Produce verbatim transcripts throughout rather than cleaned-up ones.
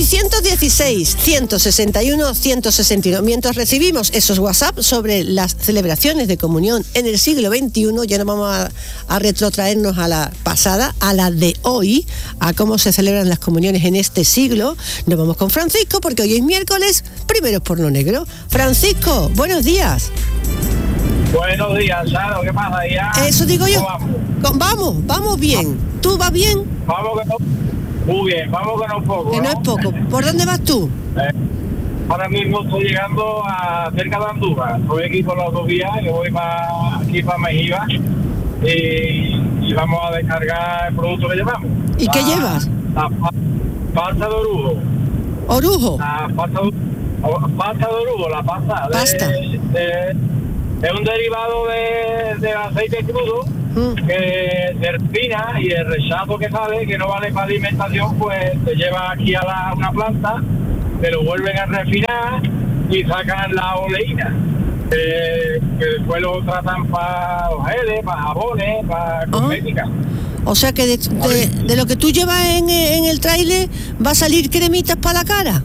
seiscientos dieciséis, ciento sesenta y uno, ciento sesenta y uno. Mientras recibimos esos WhatsApp sobre las celebraciones de comunión en el siglo veintiuno, ya nos vamos a, a retrotraernos a la pasada, a la de hoy, a cómo se celebran las comuniones en este siglo. Nos vamos con Francisco, porque hoy es miércoles, primero es porno negro. Francisco, buenos días. Buenos días, Charo, ¿qué pasa? ¿Ya? Eso digo yo. Vamos? Con, vamos, vamos bien. ¿Tú vas bien? Vamos que no. Muy bien, vamos que no es poco. Que no, ¿no? es poco. ¿Por dónde vas tú? Eh, ahora mismo estoy llegando a cerca de Andújar. Estoy aquí por la autovía, que voy para aquí para Mejiva y, y vamos a descargar el producto que llevamos. ¿Y la, qué llevas? La pasta de orujo. ¿Orujo? La pasta de, pasta de orujo, la pasta. Pasta. De, de, es un derivado de, de aceite crudo mm. que se refina, y el rechazo que sale, que no vale para alimentación, pues se lleva aquí a la, una planta, se lo vuelven a refinar y sacan la oleína, eh, que después lo tratan para los geles, para jabones, para cosmética. O sea que de, de, de lo que tú llevas en, en el tráiler va a salir cremitas para la cara.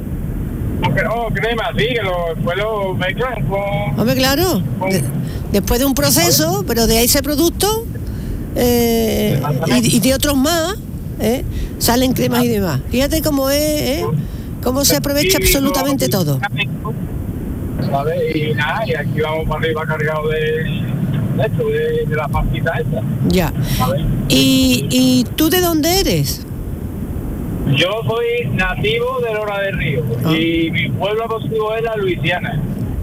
No, crema, sí, que lo, después lo mezclan con... Hombre, claro, con, de, después de un proceso, pero de ese producto eh, y, y de otros más, eh, salen cremas y demás. Fíjate cómo es, eh, cómo se aprovecha absolutamente todo. ¿Sabes? Y nada, y aquí vamos para arriba cargado de, de esto, de, de la pastita esta. Ya. ¿Y, ¿Y tú de dónde eres? Yo soy nativo de Lora del Río, ah. y mi pueblo adoptivo es la Luisiana.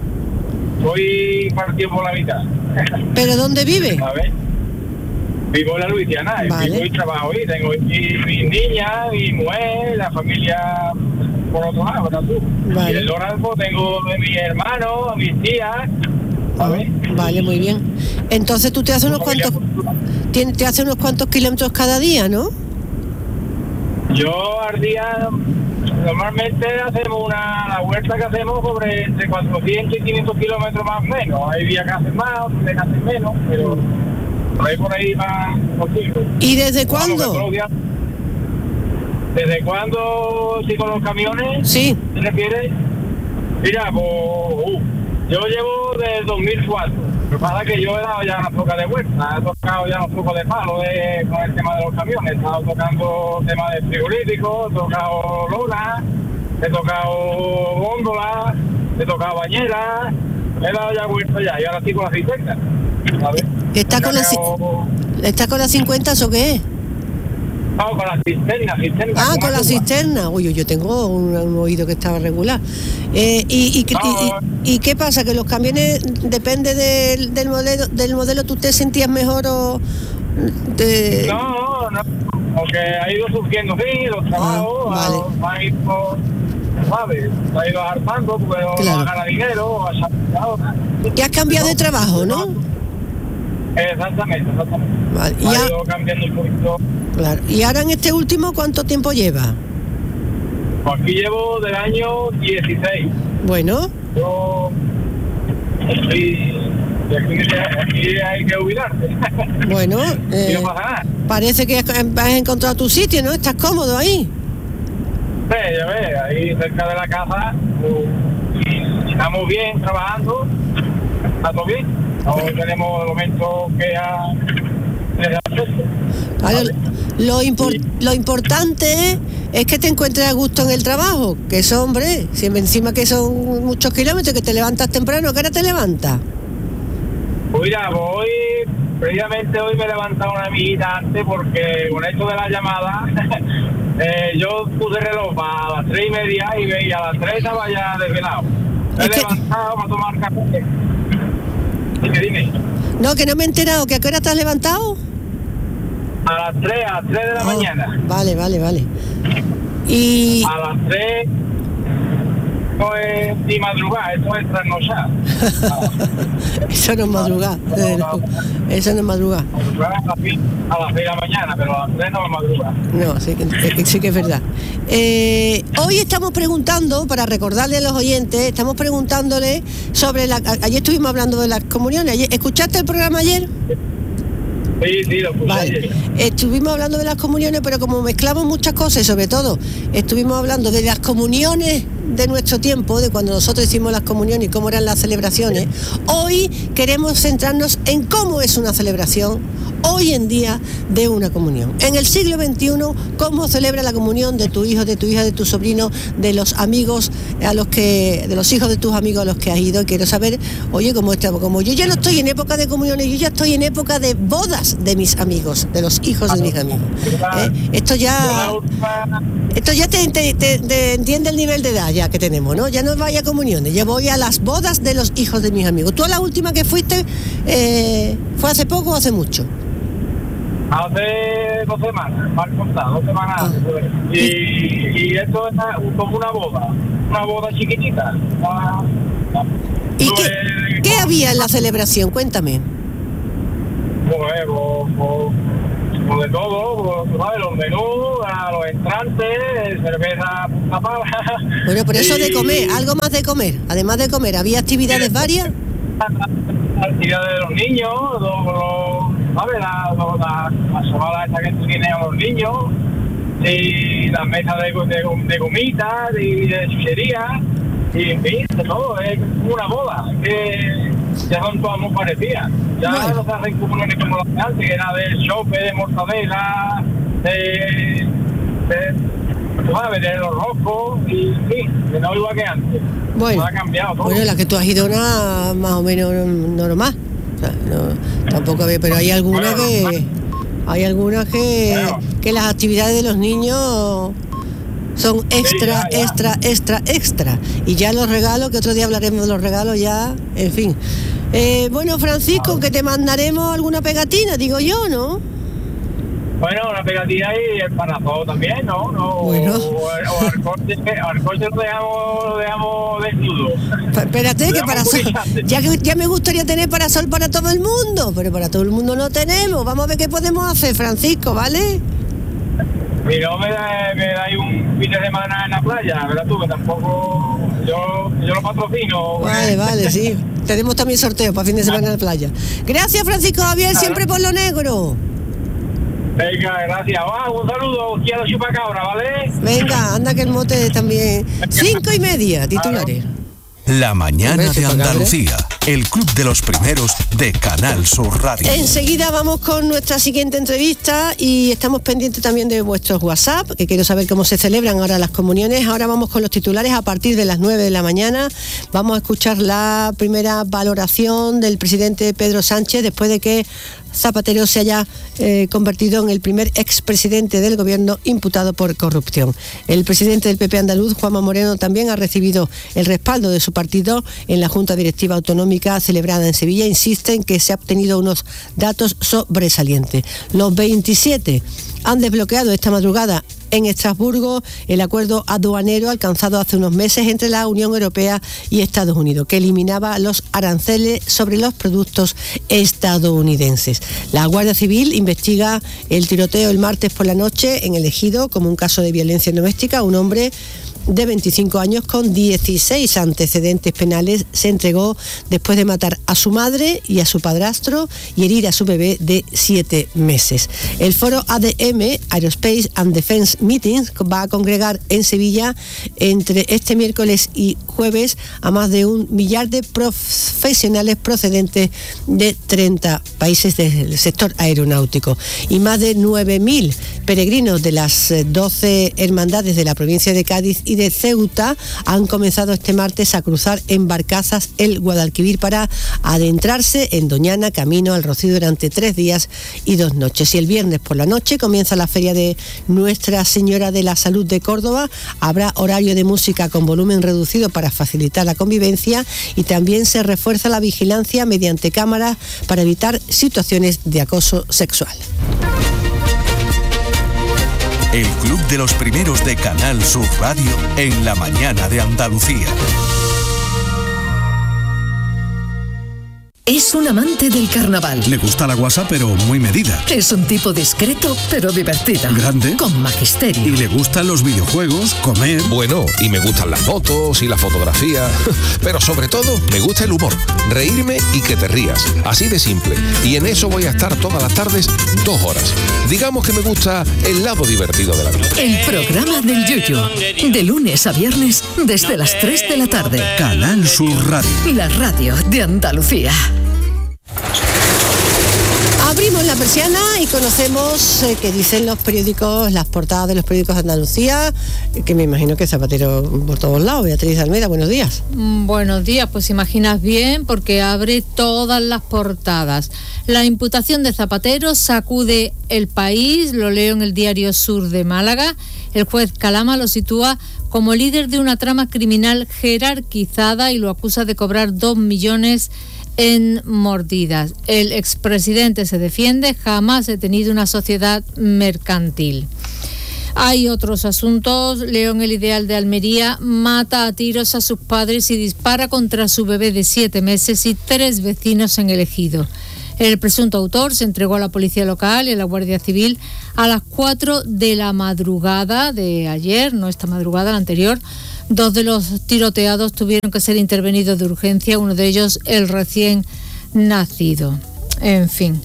Soy partido por la mitad. ¿Pero dónde vive? A ver. Vivo en la Luisiana, vale. Vivo y trabajo ahí. Tengo mi, mi niña, mi mujer, la familia por otro lado, ¿verdad tú? Vale. Y en Lora tengo a mis hermanos, a mis tías. Ah, vale, muy bien. Entonces tú te haces unos cuantos, te, te haces unos cuantos kilómetros cada día, ¿no? Yo al día, normalmente hacemos una, la vuelta que hacemos sobre entre cuatrocientos y quinientos kilómetros más o menos. Hay días que hacen más, otros días que hacen menos, pero por ahí por ahí más posible. ¿Y desde cuándo? ¿Desde cuándo, sí, con los camiones? Sí. ¿Te refieres? Mira, pues, uh, yo llevo desde el dos mil cuatro. Lo que pasa es que yo he dado ya una poca de vuelta, he tocado ya un poco de palo de, con el tema de los camiones, he estado tocando temas de frigoríficos, he tocado lona, he tocado góndola, he tocado bañera, he dado ya vuelta ya, y ahora estoy con las cincuenta. ¿Sabes? ¿Está con, quedado... la, ¿Está con las cincuenta o qué es? No, con la cisterna, cisterna. Ah, con la cisterna. Uy, yo tengo un, un oído que estaba regular. Eh, y, y, no, y, y, ¿Y qué pasa? ¿Que los camiones, depende del, del modelo, del modelo, tú te sentías mejor o...? Te... No, no, porque ha ido surgiendo, sí, los trabajos, ah, vale. ha ido, ¿sabes? Ha ido hartando, porque claro. No gana dinero, ha salido. Y has cambiado de trabajo, ¿no? Exactamente, exactamente. Vale. Ha ya... ido cambiando un poquito. Claro. ¿Y ahora en este último cuánto tiempo lleva? Pues aquí llevo del año dieciséis. Bueno. Yo estoy... Aquí, aquí hay que jubilarse. Bueno, eh, no pasa nada. Parece que has encontrado tu sitio, ¿no? ¿Estás cómodo ahí? Sí, ya ves, ahí cerca de la casa, y estamos bien trabajando, está todo bien. Ahora tenemos el momento que ha... Vale, lo, impor lo importante es que te encuentres a gusto en el trabajo, que eso, hombre, si encima que son muchos kilómetros, que te levantas temprano, ¿qué hora te levantas? Pues mira, hoy, precisamente hoy me he levantado una amiguita antes, porque con esto de la llamada, eh, yo puse reloj a las tres y media y veía a las tres estaba ya desvelado. Me he que... levantado para tomar café. Dime, dime. No, que no me he enterado, ¿que a qué hora te has levantado? A las tres, a las tres de la oh, mañana. Vale, vale, vale. Y... A las tres, no es ni madrugar, eso es trasnochar. Eso no es madrugar, no, no, no. Eso no es madrugar. A las seis de la mañana, pero a las tres no es madrugar. No, sí que, sí que es verdad. Eh, hoy estamos preguntando, para recordarle a los oyentes, estamos preguntándole sobre la... Ayer estuvimos hablando de las comuniones. Ayer, ¿escuchaste el programa ayer? Sí, sí, lo puse Vale. ayer. Estuvimos hablando de las comuniones, pero como mezclamos muchas cosas y sobre todo estuvimos hablando de las comuniones de nuestro tiempo, de cuando nosotros hicimos las comuniones y cómo eran las celebraciones, hoy queremos centrarnos en cómo es una celebración hoy en día de una comunión. En el siglo veintiuno, cómo celebra la comunión de tu hijo, de tu hija, de tu sobrino, de los amigos a los que, de los hijos de tus amigos a los que has ido. Quiero saber, oye, como, como yo ya no estoy en época de comuniones, yo ya estoy en época de bodas de mis amigos, de los hijos de mis amigos. ¿Eh? Esto ya, esto ya te, te, te, te entiende el nivel de edad ya que tenemos, ¿no? Ya no vaya a comuniones, ya voy a las bodas de los hijos de mis amigos. ¿Tú a la última que fuiste eh, fue hace poco o hace mucho? Hace dos semanas, mal contado, dos semanas. Ah. Y, y esto es como una boda, una boda chiquitita. Una, ¿Y no qué, es- qué había en la celebración? Cuéntame. Pues, pues, pues, pues de todo, pues, ¿sabes? Los menús, a los entrantes, cerveza, punta pala. Bueno, pero eso de Y- comer, algo más de comer, además de comer, ¿había actividades varias? La actividad de los niños, los, los, ¿sabes? La, los- la, la sobada esta que tiene a los niños, y las mesas de, de, de gomitas y de chucherías, y en fin, de todo, es como una boda, que ya son todas muy parecidas. Ya Bueno. no se hacen comuniones como las de antes, que era de chope, de mortadela, de, de, tú sabes, de los roscos, y en fin, de no igual que antes. Bueno, No ha cambiado todo. bueno, la que tú has ido una más o menos normal. O sea, no, tampoco había, pero hay algunas Bueno, que hay algunas que, Bueno. que las actividades de los niños son extra, ya, ya. extra, extra, extra. Y ya los regalos, que otro día hablaremos de los regalos ya, en fin. Eh, bueno, Francisco, que te mandaremos alguna pegatina, digo yo, ¿no? Bueno, una pegatina y el panazón también, ¿no? no Bueno. O, o al corte, al corte lo dejamos, lo dejamos desnudo. Pa- Espérate, que Veamos para sol, brillante. ya, que ya me gustaría tener parasol para todo el mundo, pero para todo el mundo no tenemos. Vamos a ver qué podemos hacer, Francisco, ¿vale? Y no me da, me dais un fin de semana en la playa, ¿verdad tú? Que tampoco, yo, yo lo patrocino. Vale, vale, sí. Tenemos también sorteo para fin de semana en la playa. Gracias, Francisco Javier, siempre por lo negro. Venga, gracias. Va, un saludo, quiero chupacabra, ¿vale? Venga, anda que el mote también. Cinco y media, titulares. La mañana Hombre, de chupacabra. Andalucía, el club de los primeros de Canal Sur Radio. Enseguida vamos con nuestra siguiente entrevista y estamos pendientes también de vuestros WhatsApp, que quiero saber cómo se celebran ahora las comuniones. Ahora vamos con los titulares a partir de las nueve de la mañana. Vamos a escuchar la primera valoración del presidente Pedro Sánchez después de que Zapatero se haya eh, convertido en el primer expresidente del gobierno imputado por corrupción. El presidente del P P andaluz, Juanma Moreno, también ha recibido el respaldo de su partido en la Junta Directiva Autonómica celebrada en Sevilla. Insiste en que se ha obtenido unos datos sobresalientes. Los veintisiete han desbloqueado esta madrugada en Estrasburgo el acuerdo aduanero alcanzado hace unos meses entre la Unión Europea y Estados Unidos, que eliminaba los aranceles sobre los productos estadounidenses. La Guardia Civil investiga el tiroteo el martes por la noche en el Ejido como un caso de violencia doméstica. Un hombre de veinticinco años con dieciséis antecedentes penales se entregó después de matar a su madre y a su padrastro y herir a su bebé de siete meses. El foro A D M, Aerospace and Defense Meetings, va a congregar en Sevilla entre este miércoles y jueves a más de un millar de profesionales procedentes de treinta países del sector aeronáutico y más de nueve mil peregrinos de las doce hermandades de la provincia de Cádiz y de Ceuta han comenzado este martes a cruzar en barcazas el Guadalquivir para adentrarse en Doñana, camino al Rocío durante tres días y dos noches. Y el viernes por la noche comienza la feria de Nuestra Señora de la Salud de Córdoba. Habrá horario de música con volumen reducido para facilitar la convivencia y también se refuerza la vigilancia mediante cámaras para evitar situaciones de acoso sexual. El club de los primeros de Canal Sur Radio en la mañana de Andalucía. Es un amante del carnaval. Le gusta la guasa, pero muy medida. Es un tipo discreto, pero divertido. Grande. Con magisterio. Y le gustan los videojuegos, comer. Bueno, y me gustan las fotos y la fotografía. Pero sobre todo, me gusta el humor. Reírme y que te rías. Así de simple. Y en eso voy a estar todas las tardes, dos horas. Digamos que me gusta el lado divertido de la vida. El programa del Yuyu. De lunes a viernes, desde las tres de la tarde. Canal Sur Radio. La radio de Andalucía. Abrimos la persiana y conocemos eh, qué dicen los periódicos, las portadas de los periódicos de Andalucía, que me imagino que Zapatero por todos lados. Beatriz Almeida, buenos días. Mm, buenos días, pues imaginas bien, porque abre todas las portadas. La imputación de Zapatero sacude el país, lo leo en el diario Sur de Málaga. El juez Calama lo sitúa como líder de una trama criminal jerarquizada y lo acusa de cobrar dos millones en mordidas. El expresidente se defiende: jamás he tenido una sociedad mercantil. Hay otros asuntos. León, el Ideal de Almería, mata a tiros a sus padres y dispara contra su bebé de siete meses y tres vecinos en el Ejido. El presunto autor se entregó a la policía local y a la Guardia Civil a las cuatro de la madrugada de ayer, no esta madrugada, la anterior. Dos de los tiroteados tuvieron que ser intervenidos de urgencia, uno de ellos el recién nacido. En fin,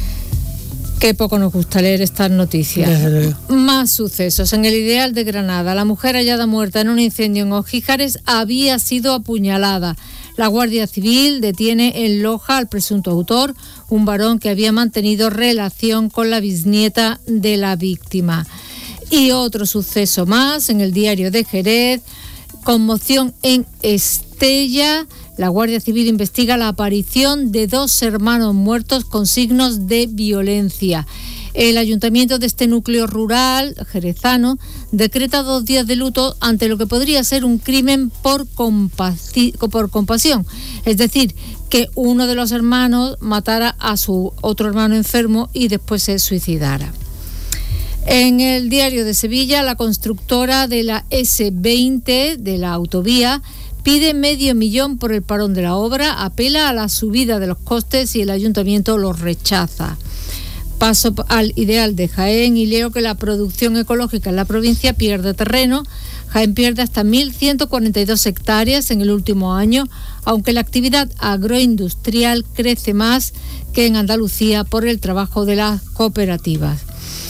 qué poco nos gusta leer estas noticias. Más sucesos. En el Ideal de Granada, la mujer hallada muerta en un incendio en Ojíjares había sido apuñalada. La Guardia Civil detiene en Loja al presunto autor, un varón que había mantenido relación con la bisnieta de la víctima. Y otro suceso más en el diario de Jerez. Conmoción en Estella. La Guardia Civil investiga la aparición de dos hermanos muertos con signos de violencia. El ayuntamiento de este núcleo rural jerezano decreta dos días de luto ante lo que podría ser un crimen por, compasi- por compasión. Es decir, que uno de los hermanos matara a su otro hermano enfermo y después se suicidara. En el diario de Sevilla, la constructora de la ese veinte de la autovía pide medio millón por el parón de la obra, apela a la subida de los costes y el ayuntamiento los rechaza. Paso al Ideal de Jaén y leo que la producción ecológica en la provincia pierde terreno. Jaén pierde hasta mil ciento cuarenta y dos hectáreas en el último año, aunque la actividad agroindustrial crece más que en Andalucía por el trabajo de las cooperativas.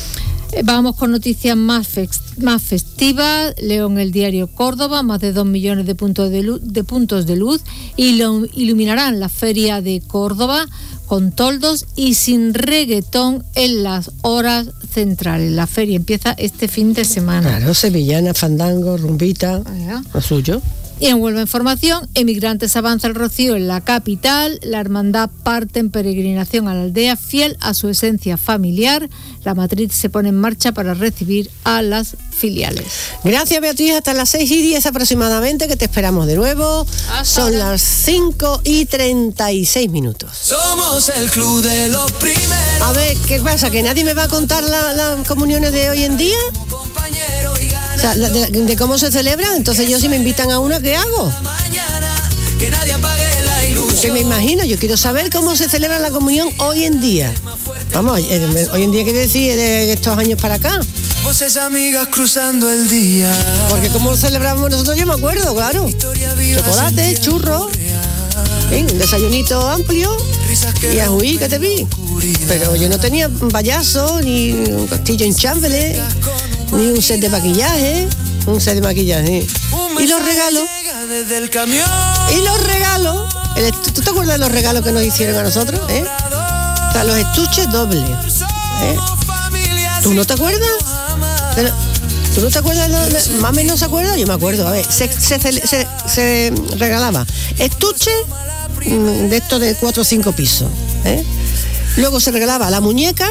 Vamos con noticias más, fest- más festivas. Leo en el diario Córdoba, más de dos millones de puntos de luz, de puntos de luz y lo iluminarán la feria de Córdoba con toldos y sin reggaetón en las horas centrales. La feria empieza este fin de semana. Claro, sevillana, fandango, rumbita, Ah, lo suyo. Y en Huelva Información, emigrantes avanza el rocío en la capital, la hermandad parte en peregrinación a la aldea, fiel a su esencia familiar. La matriz se pone en marcha para recibir a las filiales. Gracias, Beatriz, hasta las seis y diez aproximadamente, que te esperamos de nuevo. Hasta Son ahora. las cinco y treinta y seis minutos. Somos el club de los primeros. A ver, ¿qué pasa? ¿Que nadie me va a contar las la comuniones de hoy en día? Compañeros y ganas O sea, la- de, de cómo se celebran. Entonces yo, si me invitan a una, ¿qué hago? mañana. Que nadie apague la ilusión. Que me imagino, yo quiero saber cómo se celebra la comunión hoy en día. Vamos, eh, hoy en día quiere decir de estos años para acá. Voces amigas cruzando el día. Porque cómo celebramos nosotros, yo me acuerdo, claro. Historia viva Chocolate, sin churros, ¿sí? Un desayunito amplio risas que y ajuí que te vi. Pero yo no tenía un payaso, ni un castillo hinchable, ni un set de maquillaje, un set de maquillaje. Un Y los mensaje regalos, llega desde el camión. y los regalos, el estu- ¿tú te acuerdas de los regalos que nos hicieron a nosotros? ¿Eh? O sea, los estuches dobles. ¿Eh? Somos familia ¿Tú sin no te acuerdas? Pero, ¿tú no te acuerdas? de- de- ¿Mami no se acuerda? Yo me acuerdo. A ver, se, se, se- se regalaba estuche mm, de estos de cuatro o cinco pisos. ¿eh? Luego se regalaba la muñeca,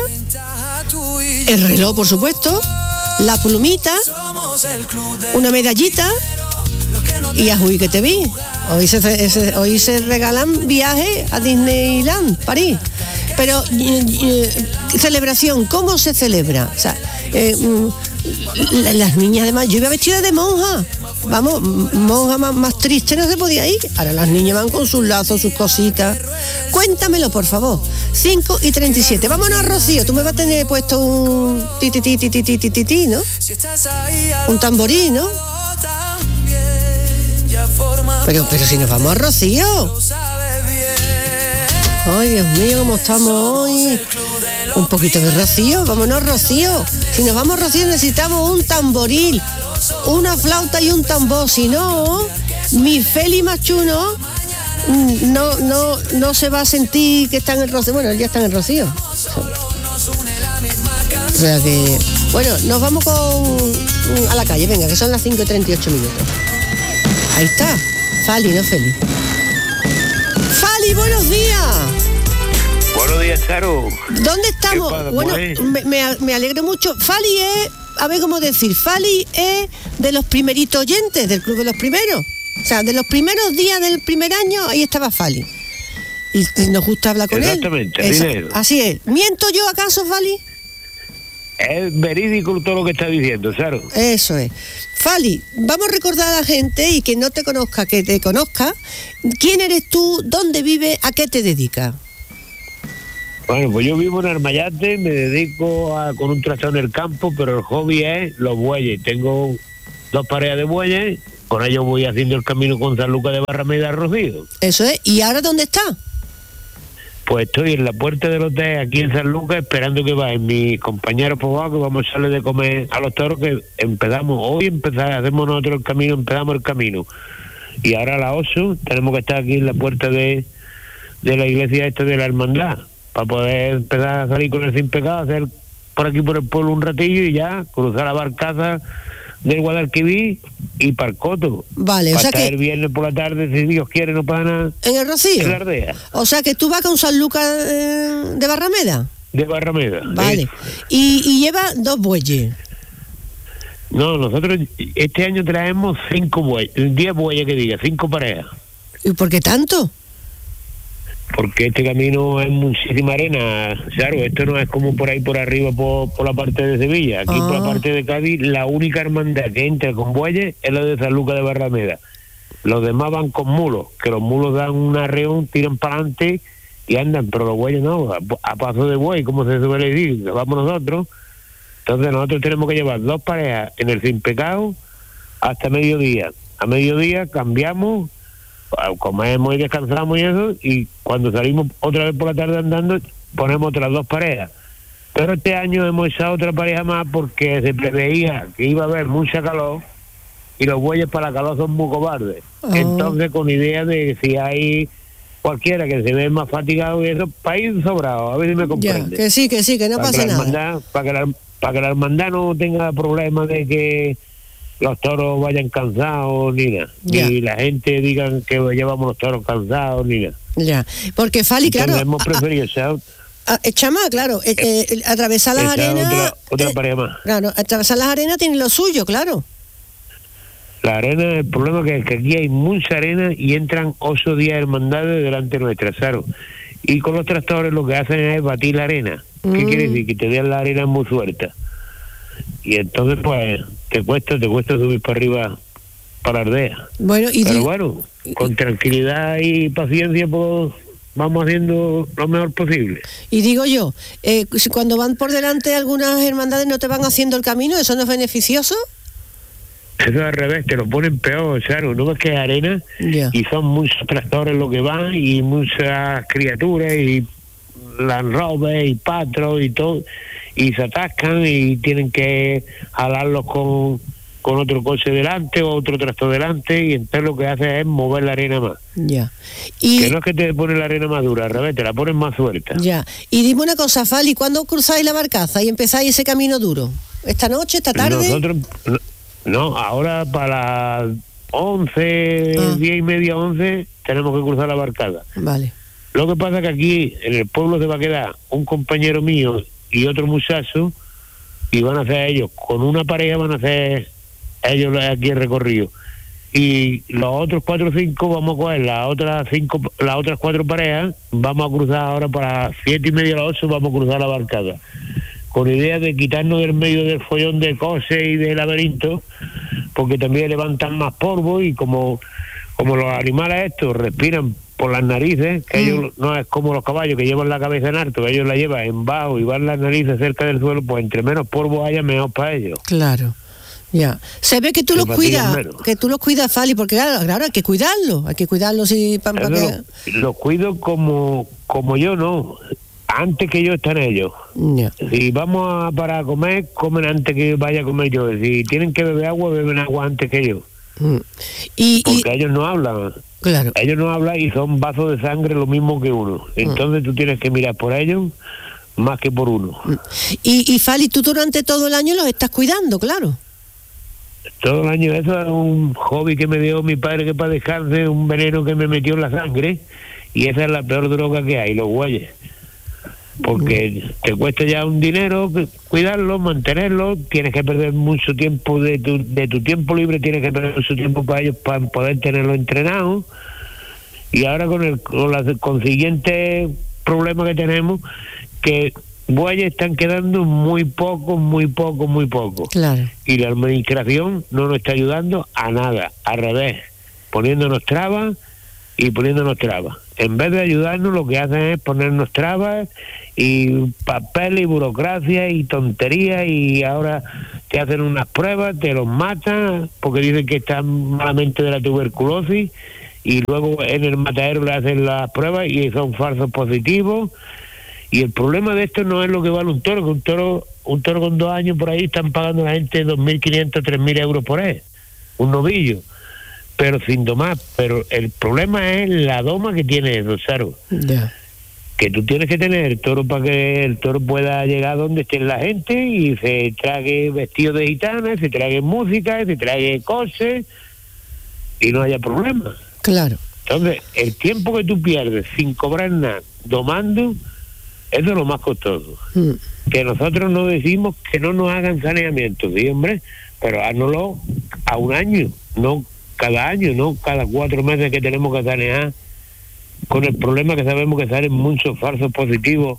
tú y yo. el reloj, por supuesto, la plumita, Somos el club de una medallita y a Juí que te vi. Hoy se, se- hoy se regalan viajes a Disneyland, París. Pero, eh, eh, celebración, ¿cómo se celebra? O sea, eh, mm, la- las niñas además, yo iba vestida de monja. Vamos, m- monja más, más triste no se podía ir. Ahora las niñas van con sus lazos, sus cositas. Cuéntamelo, por favor. cinco y treinta y siete. Vámonos, Rocío. Tú me vas a tener puesto un ti ti ti ti ti ti ti ti, ti, ¿no? Un tamborín, ¿no? Pero, pero si nos vamos a Rocío. Ay, Dios mío, cómo estamos hoy. Un poquito de Rocío, vámonos, Rocío. Si nos vamos, Rocío, necesitamos un tamboril, una flauta y un tambor. Si no, mi Feli Machuno mm, no, no, no se va a sentir que está en el Rocío. Bueno, él ya está en el Rocío. O sea que, bueno, nos vamos con a la calle, venga, que son las cinco y treinta y ocho minutos. Ahí está, Fali, no Feli. Fali, buenos días. Buenos días, Charo. ¿Dónde estamos? ¿Qué pasa, Bueno, pues? me, me, me alegro mucho. Fali es, a ver cómo decir, Fali es de los primeritos oyentes del Club de los Primeros. O sea, de los primeros días del primer año, ahí estaba Fali. Y, y nos gusta hablar con Exactamente, él. así Esa- es. así es. ¿Miento yo acaso, Fali? Es verídico todo lo que está diciendo, Charo. Eso es. Fali, vamos a recordar a la gente y que no te conozca, que te conozca. ¿Quién eres tú? ¿Dónde vives? ¿A qué te dedicas? Bueno, pues yo vivo en Armayate, me dedico a, con un tractor en el campo, pero el hobby es los bueyes. Tengo dos parejas de bueyes, con ellos voy haciendo el camino con San Lucas de Barrameda a Rocío. Eso es. ¿Y ahora dónde está? Pues estoy en la puerta del hotel aquí en San Lucas esperando que vayan mis compañeros pobados, que vamos a darle de comer a los toros, que empezamos, hoy empezar, hacemos nosotros el camino, empezamos el camino. Y ahora a las ocho tenemos que estar aquí en la puerta de, de la iglesia esta de la hermandad, para poder empezar a salir con el sin pecado, hacer por aquí por el pueblo un ratillo y ya cruzar la barcaza del Guadalquivir y para el Coto. Vale, o para sea estar que- el viernes por la tarde, si Dios quiere, no pasa nada. ¿En el Rocío? En la aldea. O sea que tú vas con San Lucas eh, de Barrameda. De Barrameda. Vale. ¿eh? Y, y lleva dos bueyes. No, nosotros este año traemos cinco bueyes, diez bueyes que diga, cinco parejas. ¿Y por qué tanto? Porque este camino es muchísima arena, claro, esto no es como por ahí por arriba, por, por la parte de Sevilla. Aquí por la Ah. parte de Cádiz, la única hermandad que entra con bueyes es la de San Lucas de Barrameda. Los demás van con mulos, que los mulos dan un arreón, tiran para adelante y andan, pero los bueyes no, a, a paso de buey, como se suele decir, que vamos nosotros. Entonces nosotros tenemos que llevar dos parejas en el sin pecado hasta mediodía. A mediodía cambiamos, comemos y descansamos y eso, y cuando salimos otra vez por la tarde andando, ponemos otras dos parejas. Pero este año hemos echado otra pareja más porque se preveía que iba a haber mucha calor y los bueyes para la calor son muy cobardes. Oh. Entonces, con idea de si hay cualquiera que se ve más fatigado y eso, para ir sobrado, a ver si me Ya, comprende. que sí, que sí, que no Para pasa que la nada. hermandad- para que la, para que la hermandad no tenga problemas de que los toros vayan cansados ni nada, Ya. ni la gente digan que llevamos los toros cansados ni nada. Ya, porque Fali, Entonces claro, hemos a- preferido echar, a- a- echa más, claro, eh, eh, atravesar las echar arenas, otra, otra eh, pareja más. claro, atravesar las arenas tiene lo suyo, claro. La arena, el problema que es que aquí hay mucha arena y entran ocho días hermandades delante nuestra, claro. Y con los tractores lo que hacen es batir la arena. ¿Qué Mm. quiere decir? Que te den la arena muy suelta. Y entonces, pues, te cuesta, te cuesta subir para arriba, para la aldea. Bueno, y Pero di- bueno, con tranquilidad y paciencia, pues, vamos haciendo lo mejor posible. y digo yo, eh, si cuando van por delante algunas hermandades no te van haciendo el camino, ¿eso no es beneficioso? Eso es al revés, te lo ponen peor, claro. No ves que es arena Ya. y son muchos tractores los que van y muchas criaturas y landrovers y patros y todo, y se atascan y tienen que jalarlos con, con otro coche delante o otro tractor delante, y entonces lo que hace es mover la arena más. Ya. Y Que no es que te ponen la arena más dura, al revés, te la ponen más suelta. ya. Y dime una cosa, Fali, ¿cuándo cruzáis la barcaza y empezáis ese camino duro? ¿Esta noche, esta tarde? Nosotros, no, no, ahora para las once, Ah. diez y media, once, tenemos que cruzar la barcada. Vale. Lo que pasa que aquí en el pueblo se va a quedar un compañero mío y otro muchacho, y van a hacer ellos, con una pareja van a hacer ellos aquí el recorrido. Y los otros cuatro o cinco vamos a coger las otras cinco, las otras cuatro parejas, vamos a cruzar ahora para siete y media a las ocho, vamos a cruzar la barcada. con idea de quitarnos del medio del follón de cose y de laberinto, porque también levantan más polvo y como, como los animales estos respiran por las narices, que mm. ellos no es como los caballos que llevan la cabeza en alto, que ellos la llevan en bajo y van las narices cerca del suelo, pues entre menos polvo haya, mejor para ellos. Claro. Ya. Se ve que tú los cuidas, que tú los cuidas, Fali, porque claro, claro, hay que cuidarlos, hay que cuidarlos y pa, pa, que... Los cuido como como yo, no. Antes que yo estén ellos. Yeah. Si vamos a, para comer, comen antes que vaya a comer yo. Si tienen que beber agua, beben agua antes que yo. Mm. Y, porque y... ellos no hablan. Claro. Ellos no hablan y son vasos de sangre lo mismo que uno. Entonces mm. tú tienes que mirar por ellos más que por uno. Mm. Y, y Fali, tú durante todo el año los estás cuidando, claro. Todo el año. Eso es un hobby que me dio mi padre, que para descansar, un veneno que me metió en la sangre, y esa es la peor droga que hay, los bueyes. Porque mm. te cuesta ya un dinero cuidarlos, mantenerlos, tienes que perder mucho tiempo de tu, de tu tiempo libre, tienes que perder mucho tiempo para ellos, para poder tenerlos entrenados, y ahora con el con la consiguiente problema que tenemos, que bueyes están quedando muy pocos, muy pocos, muy pocos. Claro. Y la administración no nos está ayudando a nada, al revés, poniéndonos trabas y poniéndonos trabas. En vez de ayudarnos, lo que hacen es ponernos trabas y papel y burocracia y tonterías, y ahora te hacen unas pruebas, te los matan porque dicen que están malamente de la tuberculosis, y luego en el matadero le hacen las pruebas y son falsos positivos. Y el problema de esto no es lo que vale un toro, que un toro un toro con dos años por ahí están pagando a la gente dos mil quinientos, tres mil euros por él, un novillo, pero sin domar. Pero el problema es la doma que tiene el Rosaro. Yeah. Que tú tienes que tener el toro para que el toro pueda llegar donde esté la gente y se trague vestido de gitana, se trague música, se trague cosas y no haya problema. Claro. Entonces, el tiempo que tú pierdes sin cobrar nada, domando, eso es lo más costoso. Mm. Que nosotros no decimos que no nos hagan saneamiento, sí, hombre, pero háganoslo a un año, no cada año, no cada cuatro meses que tenemos que sanear, con el problema que sabemos que salen muchos falsos positivos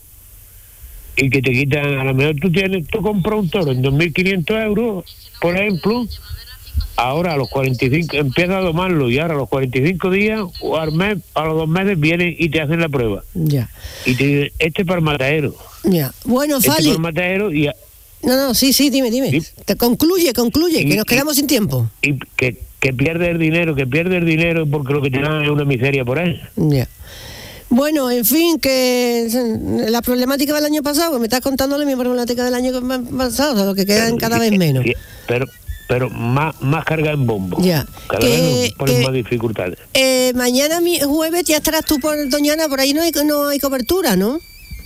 y que te quitan. A lo mejor tú tienes, tú compras un toro en dos mil quinientos euros, por ejemplo, ahora a los cuarenta y cinco empiezas a domarlo, y ahora a los cuarenta y cinco días o al mes, a los dos meses vienen y te hacen la prueba. Ya. Y te dicen, este es para el matadero. Ya. Bueno, este Fali. Es para el matadero y... A... No, no, sí, sí, dime, dime. ¿Sí? Te concluye, concluye, y, que nos quedamos y, sin tiempo. Y que, que pierde el dinero, que pierde el dinero porque lo que te dan es una miseria por él. Ya. Bueno, en fin, que la problemática del año pasado, que me estás contando la misma problemática del año pasado, o sea, lo que quedan cada vez menos. Sí, pero... pero más más carga en bombo. Ya. Cada que, vez nos ponen que, más dificultades. Eh, mañana mi, jueves ya estarás tú por Doñana, por ahí no hay no hay cobertura, ¿no?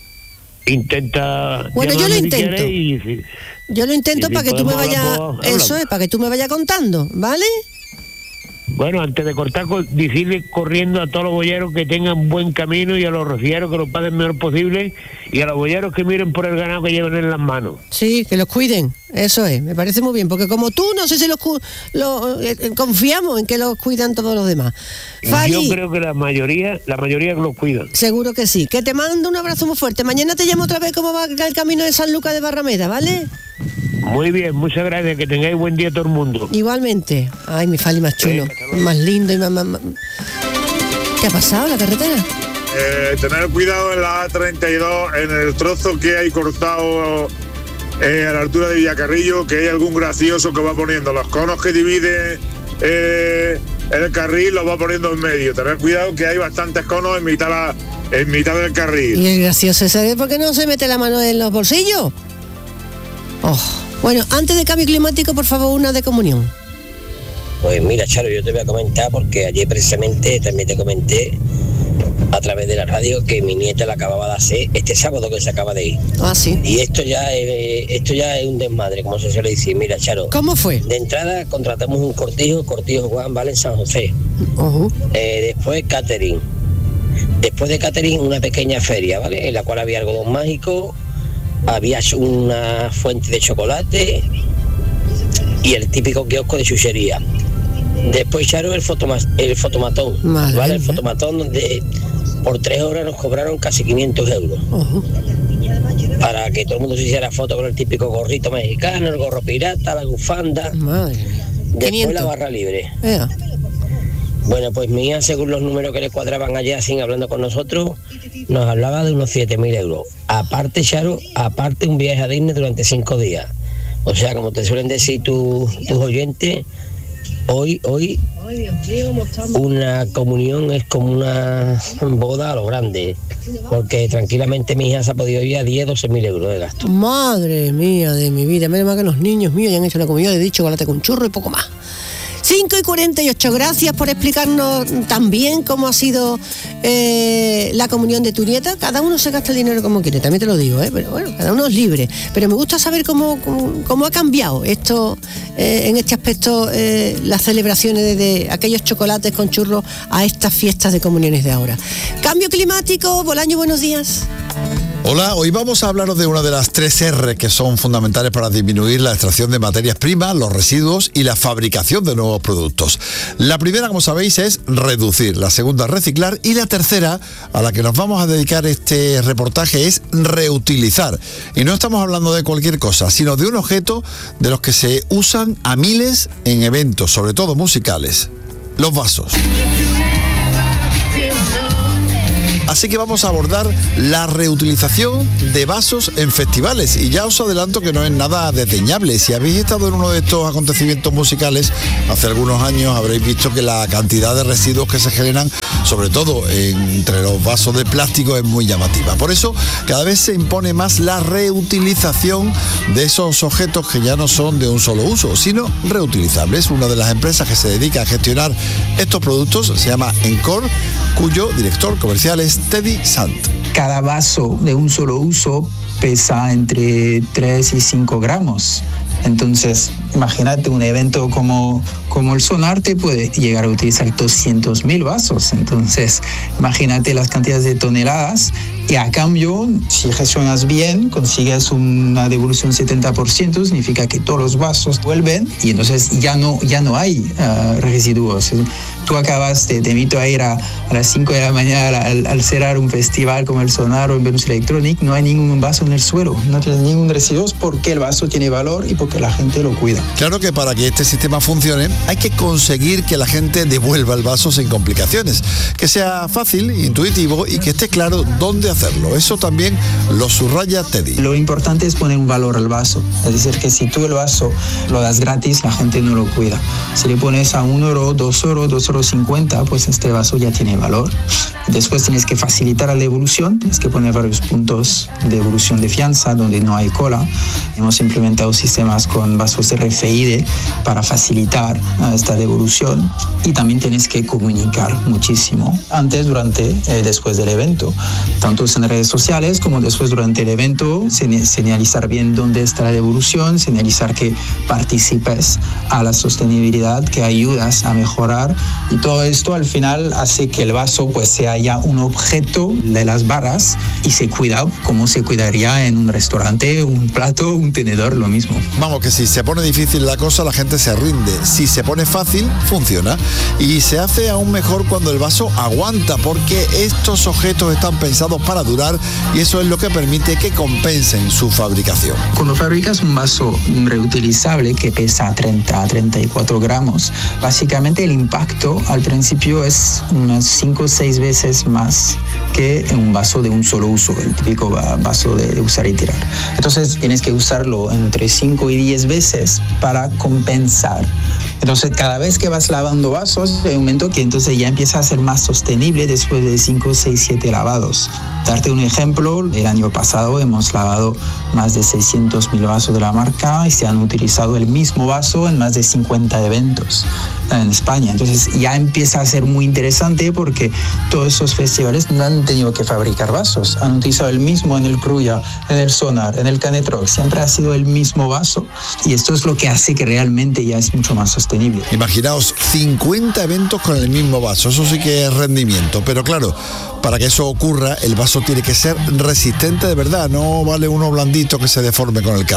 Intenta. Bueno, yo lo intento. Y, si, yo lo intento si para que tú me vayas. Eso es, para que tú me vayas contando, ¿vale? Bueno, antes de cortar, decirle corriendo a todos los boyeros que tengan buen camino, y a los rocieros que los paguen mejor posible, y a los boyeros que miren por el ganado que llevan en las manos. Sí, que los cuiden, eso es, me parece muy bien, porque como tú, no sé si los lo, eh, confiamos en que los cuidan todos los demás. Fali, yo creo que la mayoría, la mayoría los cuidan. Seguro que sí. Que te mando un abrazo muy fuerte. Mañana te llamo otra vez cómo va el camino de San Lucas de Barrameda, ¿vale? Muy bien, muchas gracias, que tengáis buen día todo el mundo. Igualmente. Ay, mi Fali más chulo, sí, más lindo y más, más, más... ¿Qué ha pasado en la carretera? Eh, tener cuidado en la A treinta y dos, en el trozo que hay cortado eh, a la altura de Villacarrillo, que hay algún gracioso que va poniendo los conos que divide eh, el carril, los va poniendo en medio. Tener cuidado que hay bastantes conos en mitad, la, en mitad del carril. ¿Y el gracioso ese por qué no se mete la mano en los bolsillos? Oh. Bueno, antes del cambio climático, por favor, una de comunión. Pues mira, Charo, yo te voy a comentar, porque ayer precisamente también te comenté a través de la radio que mi nieta la acababa de hacer este sábado, que se acaba de ir. Ah, sí. Y esto ya es, esto ya es un desmadre, como se suele decir. Mira, Charo. ¿Cómo fue? De entrada contratamos un cortijo, cortijo Juan, ¿vale? En San José. Uh-huh. Eh, después catering. Después de catering, una pequeña feria, ¿vale? En la cual había algodón mágico, había una fuente de chocolate y el típico kiosco de chuchería. Después echaron el, fotoma, el fotomatón, Madre ¿vale? mía. El fotomatón donde por tres horas nos cobraron casi quinientos euros. Uh-huh. para que todo el mundo se hiciera foto con el típico gorrito mexicano, el gorro pirata, la bufanda. Madre. Después quinientos. la barra libre. Ea. Bueno, pues mi hija, según los números que le cuadraban allá, sin hablando con nosotros, nos hablaba de unos siete mil euros. Aparte, Charo, aparte un viaje a Disney durante cinco días. O sea, como te suelen decir tu, tus oyentes, hoy, hoy una comunión es como una boda a lo grande, porque tranquilamente mi hija se ha podido ir a diez, doce mil euros de gasto. Madre mía de mi vida, menos mal que los niños míos ya han hecho la comunión de chocolate con churro y poco más. cinco y cuarenta y ocho, gracias por explicarnos tan bien cómo ha sido eh, la comunión de tu nieta. Cada uno se gasta el dinero como quiere, también te lo digo, ¿eh? Pero bueno, cada uno es libre. Pero me gusta saber cómo, cómo, cómo ha cambiado esto, eh, en este aspecto, eh, las celebraciones de, de aquellos chocolates con churros a estas fiestas de comuniones de ahora. Cambio climático, Bolaño, buenos días. Hola, hoy vamos a hablaros de una de las tres R que son fundamentales para disminuir la extracción de materias primas, los residuos y la fabricación de nuevos productos. La primera, como sabéis, es reducir, la segunda, reciclar, y la tercera, a la que nos vamos a dedicar este reportaje, es reutilizar. Y no estamos hablando de cualquier cosa, sino de un objeto de los que se usan a miles en eventos, sobre todo musicales: los vasos. Así que vamos a abordar la reutilización de vasos en festivales. Y ya os adelanto que no es nada desdeñable. Si habéis estado en uno de estos acontecimientos musicales hace algunos años, habréis visto que la cantidad de residuos que se generan, sobre todo entre los vasos de plástico, es muy llamativa. Por eso, cada vez se impone más la reutilización de esos objetos que ya no son de un solo uso, sino reutilizables. Una de las empresas que se dedica a gestionar estos productos se llama Encore, cuyo director comercial es Teddy Sant. Cada vaso de un solo uso pesa entre tres y cinco gramos. Entonces, imagínate un evento como, como el Sonar te puede llegar a utilizar doscientos mil vasos. Entonces, imagínate las cantidades de toneladas. Y a cambio, si gestionas bien, consigues una devolución setenta por ciento, significa que todos los vasos vuelven y entonces ya no, ya no hay uh, residuos. Tú acabas, te, te invito a ir a, a las cinco de la mañana al, al cerrar un festival como el Sonar o el Venus Electronic, no hay ningún vaso en el suelo, no tienes ningún residuo porque el vaso tiene valor y porque la gente lo cuida. Claro que para que este sistema funcione hay que conseguir que la gente devuelva el vaso sin complicaciones, que sea fácil, intuitivo y que esté claro dónde hacerlo. Eso también lo subraya Teddy. Lo importante es poner un valor al vaso, es decir, que si tú el vaso lo das gratis, la gente no lo cuida. Si le pones a un euro, dos euros, dos euros cincuenta, pues este vaso ya tiene valor. Después tienes que facilitar la devolución, tienes que poner varios puntos de devolución de fianza donde no hay cola. Hemos implementado sistemas con vasos R F I D para facilitar uh, esta devolución, y también tienes que comunicar muchísimo antes, durante y eh, después del evento, tanto en redes sociales como después durante el evento, señalizar bien dónde está la devolución, señalizar que participes a la sostenibilidad, que ayudas a mejorar, y todo esto al final hace que el vaso pues sea ya un objeto de las barras y se cuida como se cuidaría en un restaurante, un plato, un tenedor, lo mismo. Vamos, que si se pone difícil la cosa, la gente se rinde. Si se pone fácil, funciona. Y se hace aún mejor cuando el vaso aguanta, porque estos objetos están pensados para durar y eso es lo que permite que compensen su fabricación. Cuando fabricas un vaso reutilizable que pesa treinta a treinta y cuatro gramos, básicamente el impacto al principio es unas cinco o seis veces más que en un vaso de un solo uso, el típico vaso de usar y tirar. Entonces tienes que usarlo entre cinco y diez veces para compensar. Entonces cada vez que vas lavando vasos, hay un momento que entonces ya empieza a ser más sostenible después de cinco, seis, siete lavados. Darte un ejemplo, el año pasado hemos lavado más de seiscientos mil vasos de la marca y se han utilizado el mismo vaso en más de cincuenta eventos en España. Entonces ya empieza a ser muy interesante porque todos esos festivales no han tenido que fabricar vasos, han utilizado el mismo en el Cruya, en el Sonar, en el Canet Rock, siempre ha sido el mismo vaso, y esto es lo que hace que realmente ya es mucho más sostenible. Imaginaos cincuenta eventos con el mismo vaso, eso sí que es rendimiento, pero claro, para que eso ocurra, el vaso tiene que ser resistente de verdad, no vale uno blandito que se deforme con el calor.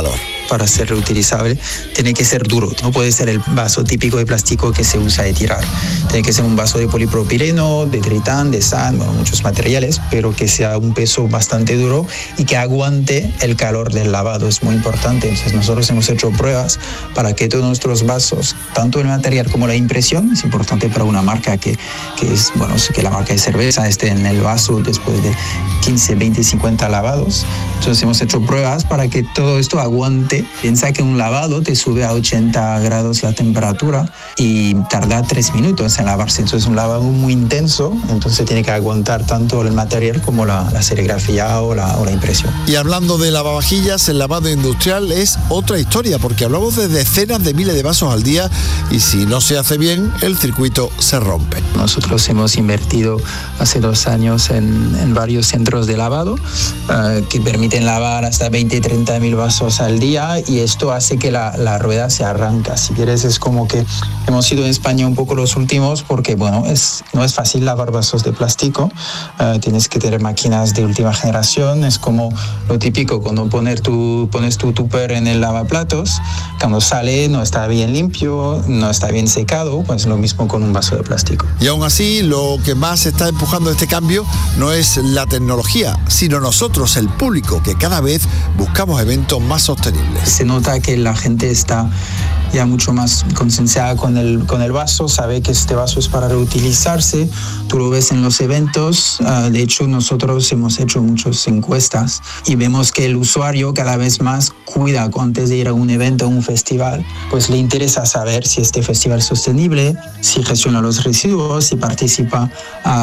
para ser reutilizable, tiene que ser duro. No puede ser el vaso típico de plástico que se usa de tirar. Tiene que ser un vaso de polipropileno, de tritán, de san, bueno, muchos materiales, pero que sea un peso bastante duro y que aguante el calor del lavado. Es muy importante. Entonces nosotros hemos hecho pruebas para que todos nuestros vasos, tanto el material como la impresión, es importante para una marca que, que es, bueno, que la marca de cerveza esté en el vaso después de quince, veinte, cincuenta lavados. Entonces hemos hecho pruebas para que todo esto aguante. Piensa que un lavado te sube a ochenta grados la temperatura y tarda tres minutos en lavarse. Entonces es un lavado muy intenso, entonces tiene que aguantar tanto el material como la, la serigrafía o la, o la impresión. Y hablando de lavavajillas, el lavado industrial es otra historia, porque hablamos de decenas de miles de vasos al día y si no se hace bien, el circuito se rompe. Nosotros hemos invertido hace dos años en, en varios centros de lavado uh, que permiten lavar hasta veinte, treinta mil vasos al día y esto hace que la, la rueda se arranca. Si quieres, es como que hemos sido en España un poco los últimos porque, bueno, es, no es fácil lavar vasos de plástico. Uh, tienes que tener máquinas de última generación. Es como lo típico, cuando poner tu, pones tu tupper en el lavaplatos, cuando sale no está bien limpio, no está bien secado, pues lo mismo con un vaso de plástico. Y aún así, lo que más está empujando este cambio no es la tecnología, sino nosotros, el público, que cada vez buscamos eventos más sostenibles. Se nota que la gente está ya mucho más concienciada con el, con el vaso, sabe que este vaso es para reutilizarse, tú lo ves en los eventos, uh, de hecho nosotros hemos hecho muchas encuestas y vemos que el usuario cada vez más cuida antes de ir a un evento, a un festival, pues le interesa saber si este festival es sostenible, si gestiona los residuos, si participa a